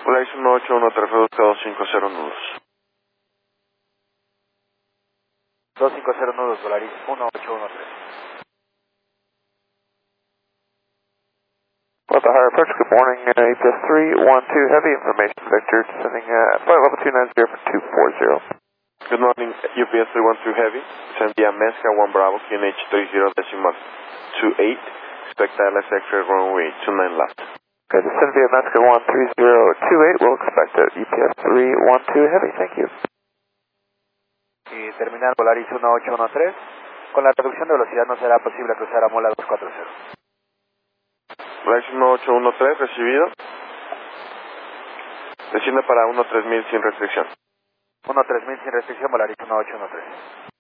Volaris 1813 reduzca 250 nudos. 250 nudos, Volaris 1813. Well, the higher approach, good morning, APS 312 Heavy, information Victor, descending flight level 290 for 240. Good morning, UPS 312 Heavy, send via Mezca 1 Bravo, QNH 30 decimal 28, expect ILS X-ray runway 29 left. Okay, descend via Mezca 13028, we'll expect it, UPS 312 Heavy, thank you. Y terminal Volaris 1813, con la reducción de velocidad no será posible cruzar a Mola 240. Volaris 1813 recibido. Desciende para 13000 sin restricción. 13000 sin restricción, Volaris 1813.